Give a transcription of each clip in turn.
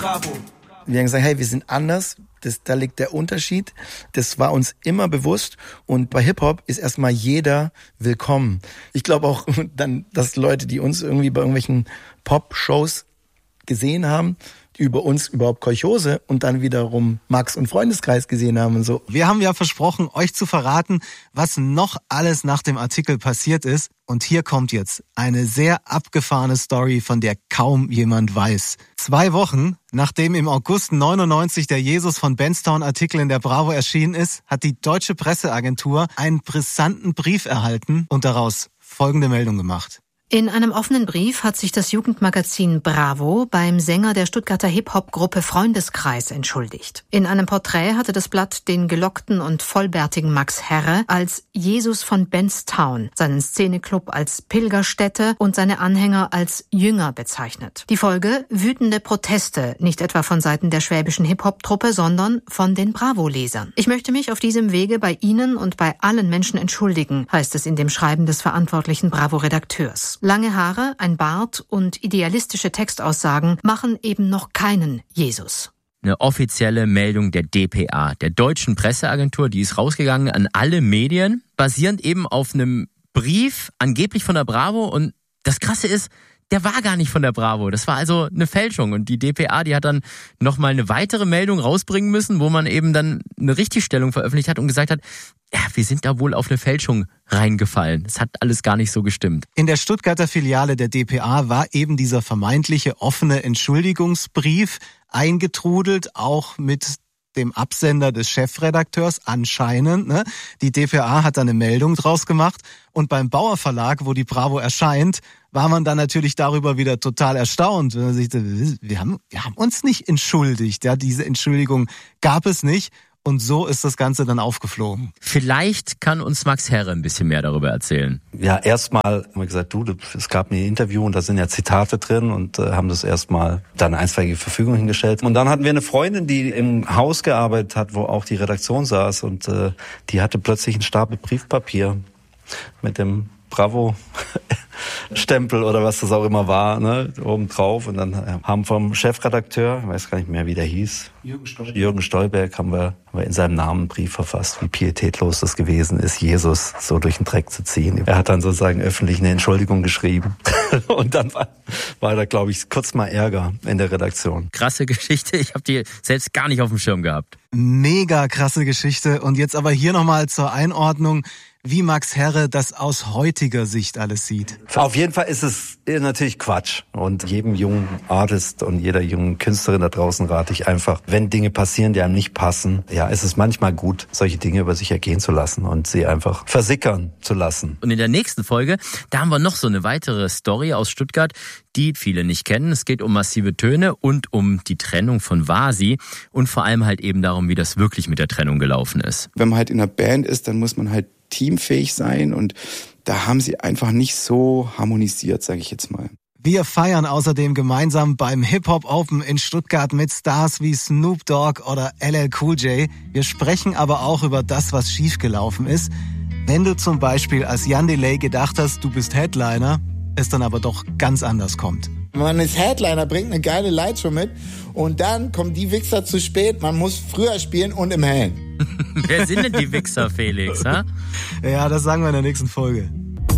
Bravo. Wir haben gesagt, hey, wir sind anders. Da liegt der Unterschied. Das war uns immer bewusst. Und bei Hip-Hop ist erstmal jeder willkommen. Ich glaube auch dann, dass Leute, die uns irgendwie bei irgendwelchen Pop-Shows gesehen haben, über uns überhaupt Kolchose und dann wiederum Max und Freundeskreis gesehen haben und so. Wir haben ja versprochen, euch zu verraten, was noch alles nach dem Artikel passiert ist. Und hier kommt jetzt eine sehr abgefahrene Story, von der kaum jemand weiß. 2 Wochen, nachdem im August 99 der Jesus von Benstown-Artikel in der Bravo erschienen ist, hat die Deutsche Presseagentur einen brisanten Brief erhalten und daraus folgende Meldung gemacht. In einem offenen Brief hat sich das Jugendmagazin Bravo beim Sänger der Stuttgarter Hip-Hop-Gruppe Freundeskreis entschuldigt. In einem Porträt hatte das Blatt den gelockten und vollbärtigen Max Herre als Jesus von Benstown, seinen Szeneclub als Pilgerstätte und seine Anhänger als Jünger bezeichnet. Die Folge: wütende Proteste, nicht etwa von Seiten der schwäbischen Hip-Hop-Truppe, sondern von den Bravo-Lesern. Ich möchte mich auf diesem Wege bei Ihnen und bei allen Menschen entschuldigen, heißt es in dem Schreiben des verantwortlichen Bravo-Redakteurs. Lange Haare, ein Bart und idealistische Textaussagen machen eben noch keinen Jesus. Eine offizielle Meldung der dpa, der Deutschen Presseagentur, die ist rausgegangen an alle Medien, basierend eben auf einem Brief, angeblich von der Bravo. Und das Krasse ist, der war gar nicht von der Bravo. Das war also eine Fälschung. Und die dpa, die hat dann nochmal eine weitere Meldung rausbringen müssen, wo man eben dann eine Richtigstellung veröffentlicht hat und gesagt hat, ja, wir sind da wohl auf eine Fälschung reingefallen. Das hat alles gar nicht so gestimmt. In der Stuttgarter Filiale der dpa war eben dieser vermeintliche offene Entschuldigungsbrief eingetrudelt, auch mit dem Absender des Chefredakteurs anscheinend. Ne? Die dpa hat da eine Meldung draus gemacht und beim Bauer Verlag, wo die Bravo erscheint, war man dann natürlich darüber wieder total erstaunt. Wir haben uns nicht entschuldigt. Ja, diese Entschuldigung gab es nicht. Und so ist das Ganze dann aufgeflogen. Vielleicht kann uns Max Herre ein bisschen mehr darüber erzählen. Ja, erstmal haben wir gesagt, es gab ein Interview und da sind ja Zitate drin und haben das erstmal dann einstweilige Verfügung hingestellt. Und dann hatten wir eine Freundin, die im Haus gearbeitet hat, wo auch die Redaktion saß und die hatte plötzlich einen Stapel Briefpapier mit dem Bravo-Stempel oder was das auch immer war, ne, oben drauf. Und dann haben vom Chefredakteur, ich weiß gar nicht mehr, wie der hieß, Jürgen Stolberg, haben wir in seinem Namen einen Brief verfasst, wie pietätlos das gewesen ist, Jesus so durch den Dreck zu ziehen. Er hat dann sozusagen öffentlich eine Entschuldigung geschrieben. Und dann war da, glaube ich, kurz mal Ärger in der Redaktion. Krasse Geschichte, ich habe die selbst gar nicht auf dem Schirm gehabt. Mega krasse Geschichte. Und jetzt aber hier nochmal zur Einordnung, wie Max Herre das aus heutiger Sicht alles sieht. Auf jeden Fall ist es natürlich Quatsch. Und jedem jungen Artist und jeder jungen Künstlerin da draußen rate ich einfach, wenn Dinge passieren, die einem nicht passen, ja, ist es manchmal gut, solche Dinge über sich ergehen zu lassen und sie einfach versickern zu lassen. Und in der nächsten Folge, da haben wir noch so eine weitere Story aus Stuttgart, die viele nicht kennen. Es geht um Massive Töne und um die Trennung von Vasi und vor allem halt eben darum, wie das wirklich mit der Trennung gelaufen ist. Wenn man halt in einer Band ist, dann muss man halt teamfähig sein und da haben sie einfach nicht so harmonisiert, sage ich jetzt mal. Wir feiern außerdem gemeinsam beim Hip-Hop Open in Stuttgart mit Stars wie Snoop Dogg oder LL Cool J. Wir sprechen aber auch über das, was schiefgelaufen ist. Wenn du zum Beispiel als Jan Delay gedacht hast, du bist Headliner, es dann aber doch ganz anders kommt. Man ist Headliner, bringt eine geile Lightshow mit und dann kommen die Wichser zu spät, man muss früher spielen und im Hellen. Wer sind denn die Wichser, Felix? Ha? Ja, das sagen wir in der nächsten Folge.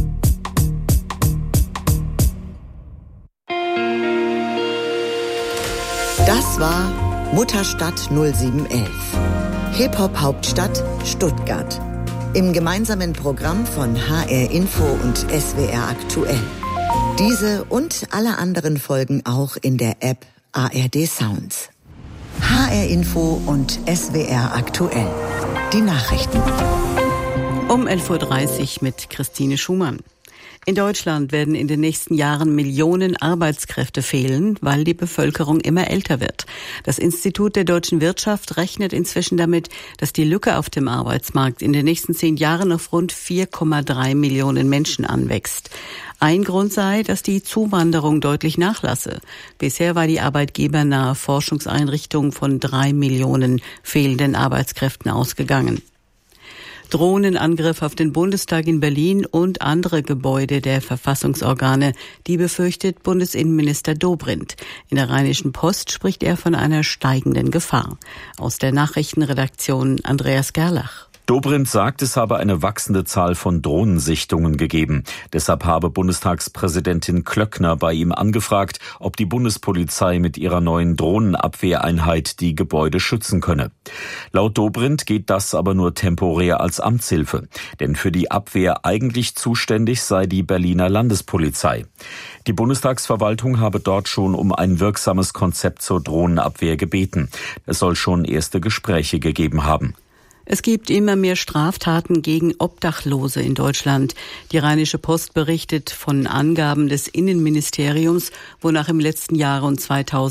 Das war Mutterstadt 0711. Hip-Hop-Hauptstadt Stuttgart. Im gemeinsamen Programm von HR Info und SWR Aktuell. Diese und alle anderen Folgen auch in der App ARD Sounds. HR Info und SWR Aktuell. Die Nachrichten. Um 11.30 Uhr mit Christine Schumann. In Deutschland werden in den nächsten Jahren Millionen Arbeitskräfte fehlen, weil die Bevölkerung immer älter wird. Das Institut der deutschen Wirtschaft rechnet inzwischen damit, dass die Lücke auf dem Arbeitsmarkt in den nächsten 10 Jahren auf rund 4,3 Millionen Menschen anwächst. Ein Grund sei, dass die Zuwanderung deutlich nachlasse. Bisher war die arbeitgebernahe Forschungseinrichtung von 3 Millionen fehlenden Arbeitskräften ausgegangen. Drohnenangriff auf den Bundestag in Berlin und andere Gebäude der Verfassungsorgane, die befürchtet Bundesinnenminister Dobrindt. In der Rheinischen Post spricht er von einer steigenden Gefahr. Aus der Nachrichtenredaktion Andreas Gerlach. Dobrindt sagt, es habe eine wachsende Zahl von Drohnensichtungen gegeben. Deshalb habe Bundestagspräsidentin Klöckner bei ihm angefragt, ob die Bundespolizei mit ihrer neuen Drohnenabwehreinheit die Gebäude schützen könne. Laut Dobrindt geht das aber nur temporär als Amtshilfe. Denn für die Abwehr eigentlich zuständig sei die Berliner Landespolizei. Die Bundestagsverwaltung habe dort schon um ein wirksames Konzept zur Drohnenabwehr gebeten. Es soll schon erste Gespräche gegeben haben. Es gibt immer mehr Straftaten gegen Obdachlose in Deutschland. Die Rheinische Post berichtet von Angaben des Innenministeriums, wonach im letzten Jahr rund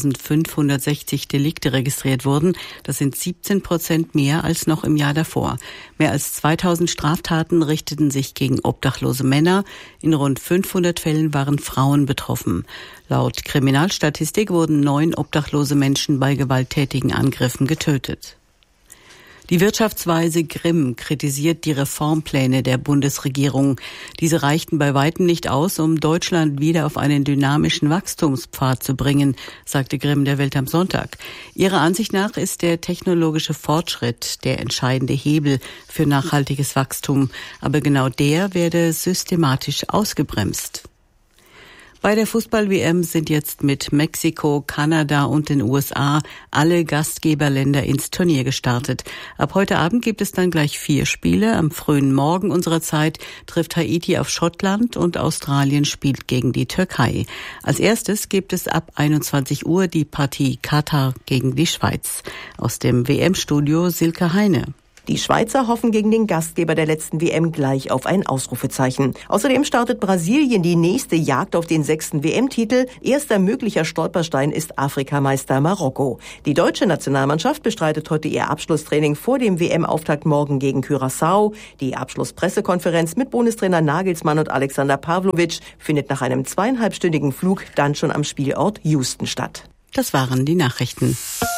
2560 Delikte registriert wurden. Das sind 17% mehr als noch im Jahr davor. Mehr als 2000 Straftaten richteten sich gegen obdachlose Männer. In rund 500 Fällen waren Frauen betroffen. Laut Kriminalstatistik wurden 9 obdachlose Menschen bei gewalttätigen Angriffen getötet. Die Wirtschaftsweise Grimm kritisiert die Reformpläne der Bundesregierung. Diese reichten bei weitem nicht aus, um Deutschland wieder auf einen dynamischen Wachstumspfad zu bringen, sagte Grimm der Welt am Sonntag. Ihrer Ansicht nach ist der technologische Fortschritt der entscheidende Hebel für nachhaltiges Wachstum. Aber genau der werde systematisch ausgebremst. Bei der Fußball-WM sind jetzt mit Mexiko, Kanada und den USA alle Gastgeberländer ins Turnier gestartet. Ab heute Abend gibt es dann gleich 4 Spiele. Am frühen Morgen unserer Zeit trifft Haiti auf Schottland und Australien spielt gegen die Türkei. Als erstes gibt es ab 21 Uhr die Partie Katar gegen die Schweiz. Aus dem WM-Studio Silke Heine. Die Schweizer hoffen gegen den Gastgeber der letzten WM gleich auf ein Ausrufezeichen. Außerdem startet Brasilien die nächste Jagd auf den 6. WM-Titel. Erster möglicher Stolperstein ist Afrikameister Marokko. Die deutsche Nationalmannschaft bestreitet heute ihr Abschlusstraining vor dem WM-Auftakt morgen gegen Curaçao. Die Abschlusspressekonferenz mit Bundestrainer Nagelsmann und Alexander Pavlovic findet nach einem 2,5-stündigen Flug dann schon am Spielort Houston statt. Das waren die Nachrichten.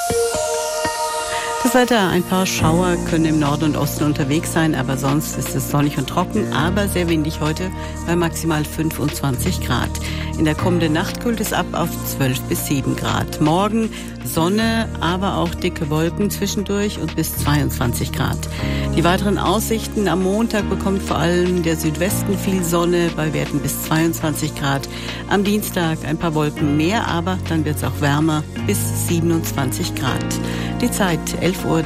Das Wetter, ein paar Schauer können im Norden und Osten unterwegs sein, aber sonst ist es sonnig und trocken, aber sehr windig heute bei maximal 25 Grad. In der kommenden Nacht kühlt es ab auf 12 bis 7 Grad. Morgen Sonne, aber auch dicke Wolken zwischendurch und bis 22 Grad. Die weiteren Aussichten: am Montag bekommt vor allem der Südwesten viel Sonne bei Werten bis 22 Grad. Am Dienstag ein paar Wolken mehr, aber dann wird es auch wärmer bis 27 Grad. Die Zeit 11:33 Uhr.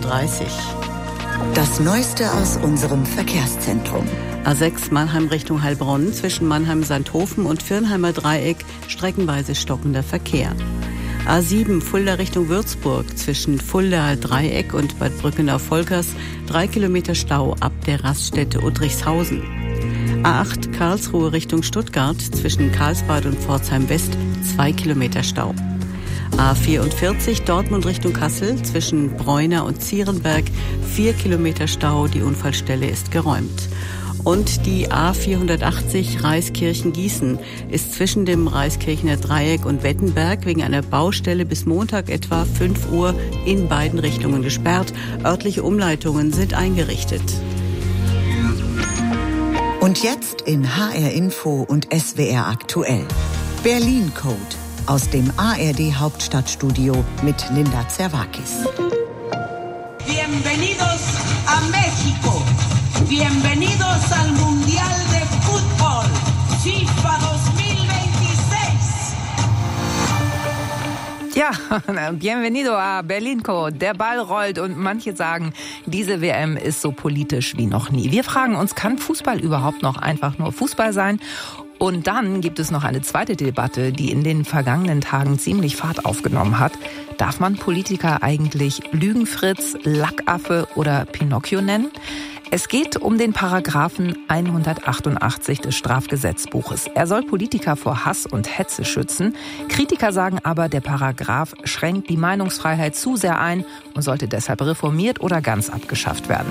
Das Neueste aus unserem Verkehrszentrum. A6 Mannheim Richtung Heilbronn, zwischen Mannheim-Sandhofen und Viernheimer Dreieck streckenweise stockender Verkehr. A7 Fulda Richtung Würzburg, zwischen Fulda Dreieck und Bad Brückenau-Volkers 3 Kilometer Stau ab der Raststätte Uttrichshausen. A8 Karlsruhe Richtung Stuttgart, zwischen Karlsbad und Pforzheim West 2 Kilometer Stau. A44 Dortmund Richtung Kassel, zwischen Bräuner und Zierenberg 4 Kilometer Stau, die Unfallstelle ist geräumt. Und die A480 Reiskirchen-Gießen ist zwischen dem Reiskirchener Dreieck und Wettenberg wegen einer Baustelle bis Montag etwa 5 Uhr in beiden Richtungen gesperrt. Örtliche Umleitungen sind eingerichtet. Und jetzt in HR Info und SWR aktuell. Berlin Code aus dem ARD Hauptstadtstudio mit Linda Zerwakis. Bienvenidos a México. Bienvenidos al Mundial de Fútbol. FIFA 2026. Ja, bienvenido a Berlin Code. Der Ball rollt und manche sagen, diese WM ist so politisch wie noch nie. Wir fragen uns, kann Fußball überhaupt noch einfach nur Fußball sein? Und dann gibt es noch eine zweite Debatte, die in den vergangenen Tagen ziemlich Fahrt aufgenommen hat. Darf man Politiker eigentlich Lügenfritz, Lackaffe oder Pinocchio nennen? Es geht um den Paragraphen 188 des Strafgesetzbuches. Er soll Politiker vor Hass und Hetze schützen. Kritiker sagen aber, der Paragraph schränkt die Meinungsfreiheit zu sehr ein und sollte deshalb reformiert oder ganz abgeschafft werden.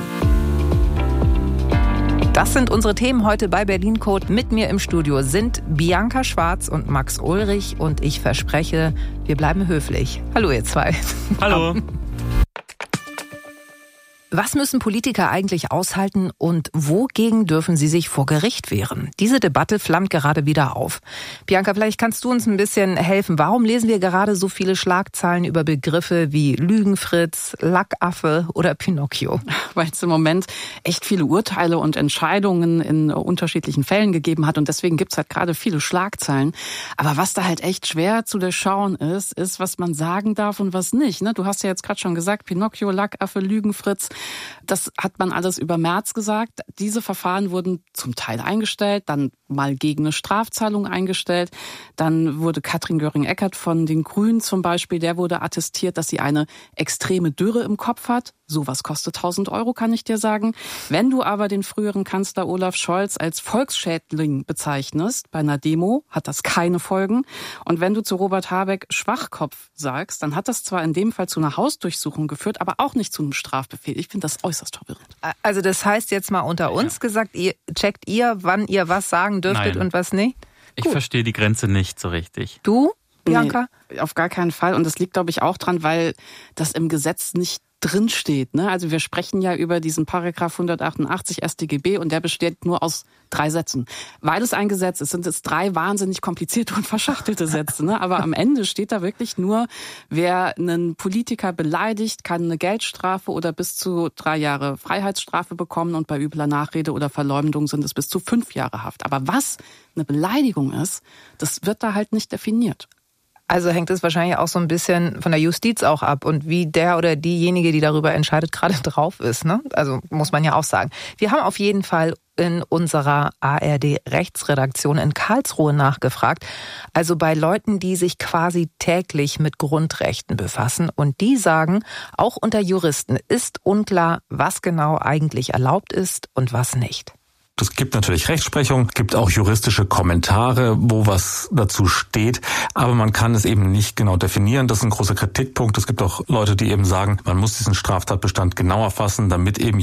Das sind unsere Themen heute bei Berlin Code. Mit mir im Studio sind Bianca Schwarz und Max Ulrich und ich verspreche, wir bleiben höflich. Hallo ihr zwei. Hallo. Was müssen Politiker eigentlich aushalten und wogegen dürfen sie sich vor Gericht wehren? Diese Debatte flammt gerade wieder auf. Bianca, vielleicht kannst du uns ein bisschen helfen. Warum lesen wir gerade so viele Schlagzeilen über Begriffe wie Lügenfritz, Lackaffe oder Pinocchio? Weil es im Moment echt viele Urteile und Entscheidungen in unterschiedlichen Fällen gegeben hat und deswegen gibt's halt gerade viele Schlagzeilen. Aber was da halt echt schwer zu durchschauen ist, was man sagen darf und was nicht. Du hast ja jetzt gerade schon gesagt, Pinocchio, Lackaffe, Lügenfritz. Das hat man alles über Merz gesagt. Diese Verfahren wurden zum Teil eingestellt, dann mal gegen eine Strafzahlung eingestellt. Dann wurde Katrin Göring-Eckardt von den Grünen zum Beispiel, der wurde attestiert, dass sie eine extreme Dürre im Kopf hat. Sowas kostet 1.000 €, kann ich dir sagen. Wenn du aber den früheren Kanzler Olaf Scholz als Volksschädling bezeichnest bei einer Demo, hat das keine Folgen. Und wenn du zu Robert Habeck Schwachkopf sagst, dann hat das zwar in dem Fall zu einer Hausdurchsuchung geführt, aber auch nicht zu einem Strafbefehl. Ich finde das äußerst verwirrend. Also das heißt jetzt mal unter uns gesagt, checkt ihr, wann ihr was sagen dürftet und was nicht? Ich verstehe die Grenze nicht so richtig. Du, Bianca? Nee, auf gar keinen Fall. Und das liegt, glaube ich, auch dran, weil das im Gesetz nicht drin steht. Also wir sprechen ja über diesen Paragraph 188 StGB und der besteht nur aus 3 Sätzen. Weil es ein Gesetz ist, sind es 3 wahnsinnig komplizierte und verschachtelte Sätze. Aber am Ende steht da wirklich nur, wer einen Politiker beleidigt, kann eine Geldstrafe oder bis zu 3 Jahre Freiheitsstrafe bekommen und bei übler Nachrede oder Verleumdung sind es bis zu 5 Jahre Haft. Aber was eine Beleidigung ist, das wird da halt nicht definiert. Also hängt es wahrscheinlich auch so ein bisschen von der Justiz auch ab und wie der oder diejenige, die darüber entscheidet, gerade drauf ist. Also muss man ja auch sagen. Wir haben auf jeden Fall in unserer ARD-Rechtsredaktion in Karlsruhe nachgefragt. Also bei Leuten, die sich quasi täglich mit Grundrechten befassen. Und die sagen, auch unter Juristen ist unklar, was genau eigentlich erlaubt ist und was nicht. Es gibt natürlich Rechtsprechung, gibt auch juristische Kommentare, wo was dazu steht, aber man kann es eben nicht genau definieren. Das ist ein großer Kritikpunkt. Es gibt auch Leute, die eben sagen, man muss diesen Straftatbestand genauer fassen, damit eben